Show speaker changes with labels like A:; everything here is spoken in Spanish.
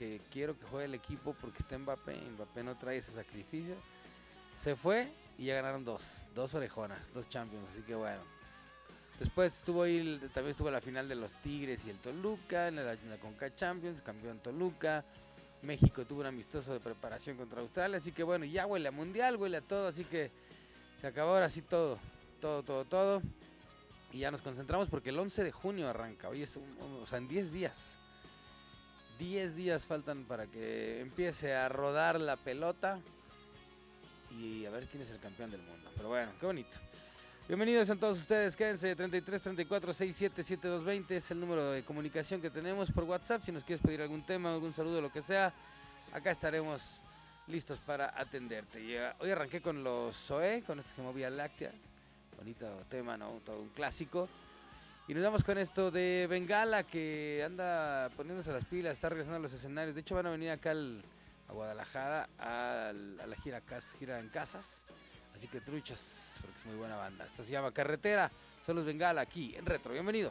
A: que quiero que juegue el equipo porque está Mbappé. Mbappé no trae ese sacrificio. Se fue y ya ganaron dos orejonas, 2 Champions, así que bueno. Después también estuvo la final de los Tigres y el Toluca, en la Conca Champions, campeón Toluca. México tuvo un amistoso de preparación contra Australia, así que bueno, ya huele a mundial, huele a todo, así que se acabó ahora sí todo. Y ya nos concentramos porque el 11 de junio arranca, hoy es o sea, en 10 días. 10 días faltan para que empiece a rodar la pelota y a ver quién es el campeón del mundo. Pero bueno, qué bonito. Bienvenidos a todos ustedes, quédense. 33 34 67 7220 es el número de comunicación que tenemos por WhatsApp. Si nos quieres pedir algún tema, algún saludo, lo que sea, acá estaremos listos para atenderte. Y hoy arranqué con los Zoé, con este Vía Láctea. Bonito tema, ¿no? Todo un clásico. Y nos vamos con esto de Bengala, que anda poniéndose las pilas, está regresando a los escenarios. De hecho van a venir acá a Guadalajara a la gira en casas. Así que truchas, porque es muy buena banda. Esto se llama Carretera, son los Bengala aquí en Retro. Bienvenidos.